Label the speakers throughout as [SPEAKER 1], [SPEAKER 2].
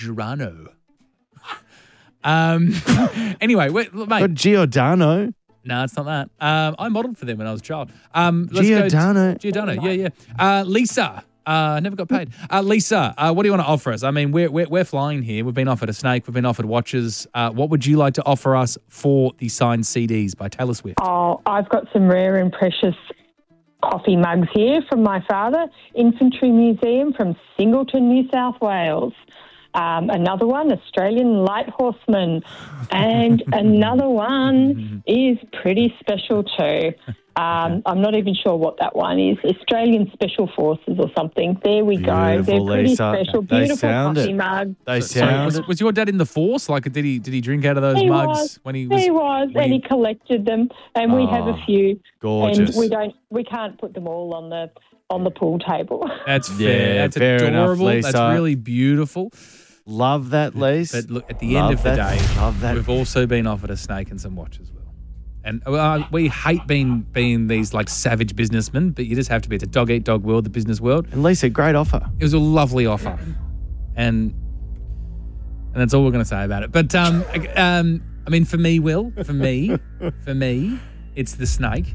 [SPEAKER 1] Giordano. Anyway, mate.
[SPEAKER 2] Giordano?
[SPEAKER 1] No, it's not that. I modelled for them when I was a child.
[SPEAKER 2] Giordano?
[SPEAKER 1] Giordano, yeah. Lisa. Never got paid. Lisa, what do you want to offer us? I mean, we're flying here. We've been offered a snake. We've been offered watches. What would you like to offer us for the signed CDs by Taylor Swift?
[SPEAKER 3] Oh, I've got some rare and precious coffee mugs here from my father, Infantry Museum from Singleton, New South Wales. Another one, Australian Light Horseman. And another one is pretty special too. I'm not even sure what that one is. Australian Special Forces or something. There we go. They're pretty
[SPEAKER 2] Lisa.
[SPEAKER 3] special. Beautiful coffee mug.
[SPEAKER 1] Was your dad in the force? Like, did he drink out of those mugs when he was?
[SPEAKER 3] He was, and he collected them, and we have a few.
[SPEAKER 2] Gorgeous.
[SPEAKER 3] And we can't put them all on the pool table.
[SPEAKER 1] That's fair. That's
[SPEAKER 2] fair
[SPEAKER 1] adorable.
[SPEAKER 2] enough, Lisa.
[SPEAKER 1] That's really beautiful.
[SPEAKER 2] Love that, Lisa.
[SPEAKER 1] But look, at the end of the day, we've also been offered a snake and some watches, Will. And we hate being these like savage businessmen, but you just have to be. It's a dog-eat-dog world, the business world.
[SPEAKER 2] And Lisa, great offer.
[SPEAKER 1] It was a lovely offer. And that's all we're going to say about it. But, I mean, for me, Will, for me, it's the snake.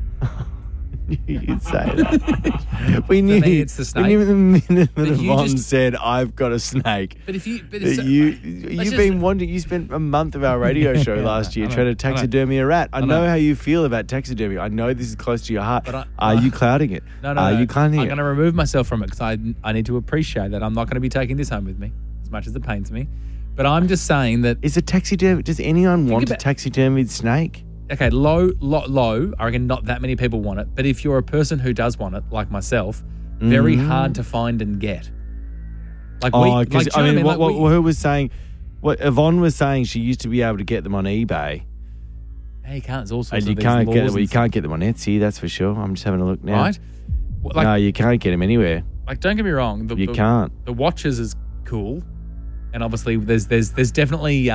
[SPEAKER 2] You'd say that. We knew.
[SPEAKER 1] For me, it's the snake.
[SPEAKER 2] We knew the minute that
[SPEAKER 1] But you
[SPEAKER 2] Yvonne
[SPEAKER 1] just-
[SPEAKER 2] said, "I've got a snake."
[SPEAKER 1] But if you, but
[SPEAKER 2] that
[SPEAKER 1] it's,
[SPEAKER 2] you've been wanting. You spent a month of our radio show last year trying to taxidermy a rat. I know how you feel about taxidermy. I know this is close to your heart. But are you clouding it?
[SPEAKER 1] No.
[SPEAKER 2] Are you clouding
[SPEAKER 1] I'm
[SPEAKER 2] it?
[SPEAKER 1] going to remove myself from it because I need to appreciate that I'm not going to be taking this home with me, as much as it pains me. But I'm just saying that
[SPEAKER 2] is a taxidermy. Does anyone want a taxidermied snake?
[SPEAKER 1] Okay, low. I reckon not that many people want it. But if you're a person who does want it, like myself, very hard to find and get. Like
[SPEAKER 2] who was saying? What Yvonne was saying, she used to be able to get them on eBay.
[SPEAKER 1] Hey, you can't. It's all sorts
[SPEAKER 2] and
[SPEAKER 1] of
[SPEAKER 2] you
[SPEAKER 1] these
[SPEAKER 2] can't
[SPEAKER 1] laws
[SPEAKER 2] get.
[SPEAKER 1] and
[SPEAKER 2] Well, you can't get them on Etsy. That's for sure. I'm just having a look now.
[SPEAKER 1] Right?
[SPEAKER 2] No, you can't get them anywhere.
[SPEAKER 1] Like, don't get me wrong.
[SPEAKER 2] You can't.
[SPEAKER 1] The watches is cool, and obviously there's definitely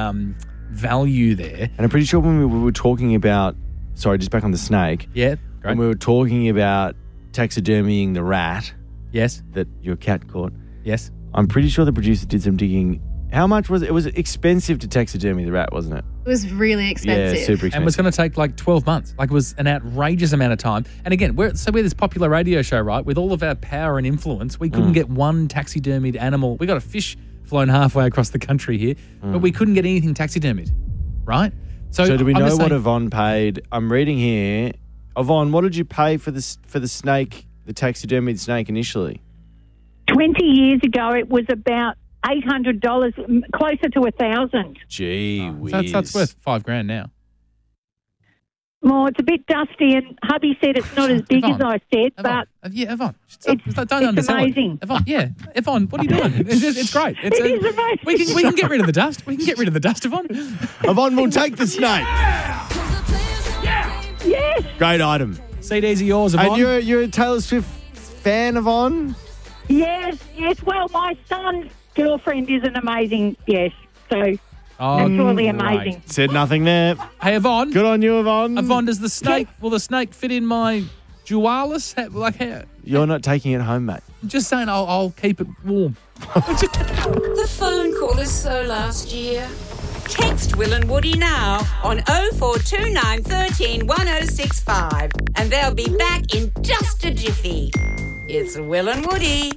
[SPEAKER 1] value there.
[SPEAKER 2] And I'm pretty sure when we were talking about, sorry, just back on the snake.
[SPEAKER 1] Yeah,
[SPEAKER 2] great. When we were talking about taxidermying the rat.
[SPEAKER 1] Yes.
[SPEAKER 2] That your cat caught.
[SPEAKER 1] Yes.
[SPEAKER 2] I'm pretty sure the producer did some digging. How much was it? It was expensive to taxidermy the rat, wasn't it?
[SPEAKER 4] It was really expensive.
[SPEAKER 2] Yeah, super expensive.
[SPEAKER 1] And it was going to take like 12 months. Like, it was an outrageous amount of time. And again, we're this popular radio show, right? With all of our power and influence, we couldn't get one taxidermied animal. We got a fish flown halfway across the country here, but we couldn't get anything taxidermied, right?
[SPEAKER 2] So do we know what Yvonne paid? I'm reading here. Yvonne, what did you pay for the snake, the taxidermied snake initially?
[SPEAKER 5] 20 years ago, it was about $800, closer to $1,000.
[SPEAKER 2] Gee whiz.
[SPEAKER 1] That's worth $5,000 now.
[SPEAKER 5] Well, it's a bit dusty, and hubby said it's not as big as I said, but
[SPEAKER 1] Yvonne,
[SPEAKER 5] it's amazing.
[SPEAKER 1] Yvonne, what are you doing? It's great.
[SPEAKER 5] It is amazing.
[SPEAKER 1] We can get rid of the dust. We can get rid of the dust, Yvonne.
[SPEAKER 2] Yvonne will take the snake.
[SPEAKER 5] Yes.
[SPEAKER 2] Great item.
[SPEAKER 1] CDs are yours, Yvonne.
[SPEAKER 2] And you're a Taylor Swift fan, Yvonne?
[SPEAKER 5] Yes. Well, my son's girlfriend is an amazing, so absolutely amazing.
[SPEAKER 2] Right. Said nothing there.
[SPEAKER 1] Hey, Yvonne.
[SPEAKER 2] Good on you, Yvonne.
[SPEAKER 1] Yvonne, will the snake fit in my Dualis?
[SPEAKER 2] You're not taking it home, mate.
[SPEAKER 1] I'm just saying I'll keep it warm.
[SPEAKER 6] The phone call is so last year. Text Will and Woody now on 0429 13 1065 and they'll be back in just a jiffy. It's Will and Woody.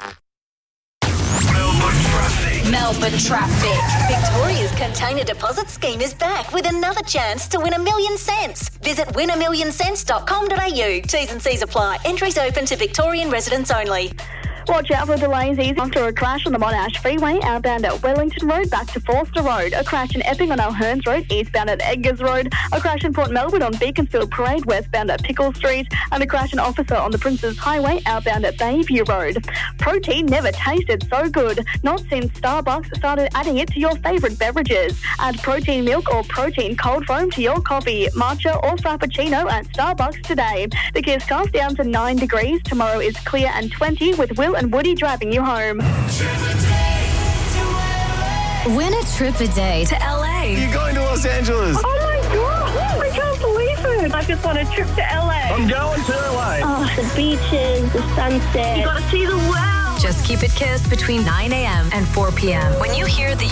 [SPEAKER 7] Melbourne Traffic. Victoria's container deposit scheme is back with another chance to win $1 million. Visit winamillionscents.com.au. T's and C's apply. Entries open to Victorian residents only.
[SPEAKER 8] Watch out for delays easy after a crash on the Monash Freeway outbound at Wellington Road back to Forster Road. A crash in Epping on O'Hearns Road eastbound at Edgars Road. A crash in Port Melbourne on Beaconsfield Parade westbound at Pickle Street. And a crash in Officer on the Princes Highway outbound at Bayview Road. Protein never tasted so good. Not since Starbucks started adding it to your favourite beverages. Add protein milk or protein cold foam to your coffee, matcha or frappuccino at Starbucks today. The kids down to 9 degrees. Tomorrow is clear and 20 with Will and Woody driving you home.
[SPEAKER 7] Win a trip a day to LA.
[SPEAKER 2] You're going to Los Angeles.
[SPEAKER 5] Oh my God, I can't believe it. I just want a trip to LA.
[SPEAKER 9] I'm going to LA.
[SPEAKER 8] Oh, the beaches, the sunset.
[SPEAKER 5] You got to see the world.
[SPEAKER 4] Just keep it Kiss between 9 a.m. and 4 p.m. When you hear the